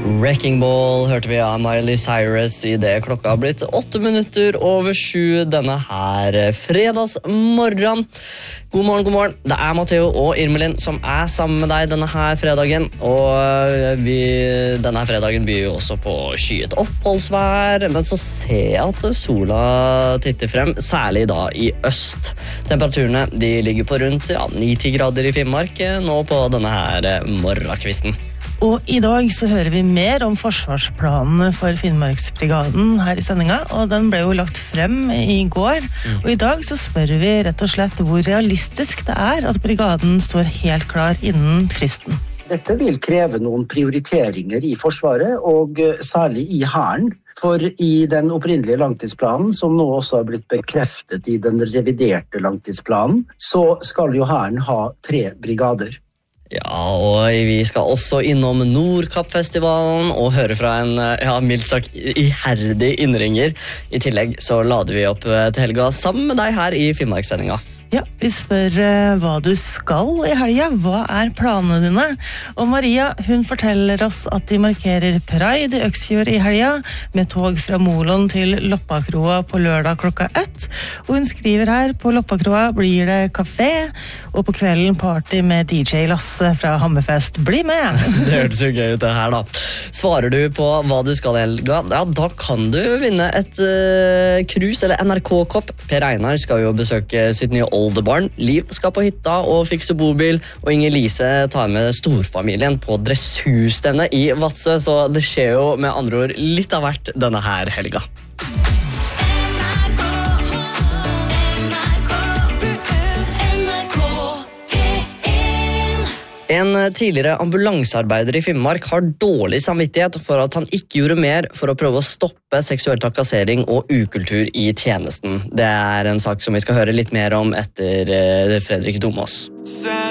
Wrecking Ball hørte vi av Miley Cyrus I det klokka har blitt 7:08 denne her fredagsmorgen. God morgen. Det Matteo og Irmelin som sammen med deg denne her fredagen. Og denne her fredagen byr jo også på skyet oppholdsvær, men så ser jeg at sola titter frem, særlig da I øst. Temperaturene de ligger på rundt 9-10 grader I Finnmark nå på denne her morgenkvisten. Og I dag så hører vi mer om forsvarsplanene for Finnmarksbrigaden her I sendinga, og den ble jo lagt frem I går. Og I dag så spør vi rett og slett hvor realistisk det at brigaden står helt klar innen fristen. Dette vil kreve noen prioriteringer I Forsvaret, og særlig I Hæren. For I den opprinnelige langtidsplanen, som nå også har blitt bekreftet I den reviderte langtidsplanen, så skal jo Hæren ha 3 brigader. Ja, og vi skal også innom Nordkappfestivalen og høre fra en, mildt sagt, iherdig innringer. I tillegg så lader vi opp til helga sammen med deg her I Finnmarkssendinga. Ja, vi spør hva du skal I helga. Hva planene dine? Og Maria, hun forteller oss at de markerer Pride I Øksfjord I helga, med tog fra Molon til Loppakroa på lørdag klokka 1. Og hun skriver her, på Loppakroa blir det kafé, og på kvelden party med DJ Lasse fra Hammerfest. Bli med! Det hørtes jo gøy ut det her da. Svarer du på hva du skal I helga, da kan du vinne et krus eller NRK-kopp. Per Einar skal jo besøke sitt nye oldebarn. Liv skal på hytta og fikse bobil, og Inger-Lise tar med storfamilien på dressurstevne I Vadsø, så det skjer jo med andre ord litt av hvert denne her helga. En tidligere ambulansearbeider I Finnmark har dårlig samvittighet for at han ikke gjorde mer for å prøve å stoppe seksuell trakassering og ukultur I tjenesten. Det en sak som vi skal høre litt mer om etter Fredrik Domås.